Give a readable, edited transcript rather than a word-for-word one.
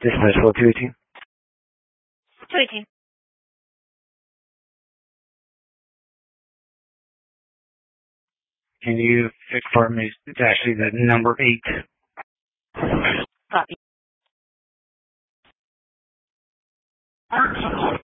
Dispatch 218. 218. Can you fix for me? It's actually the number 8. Copy.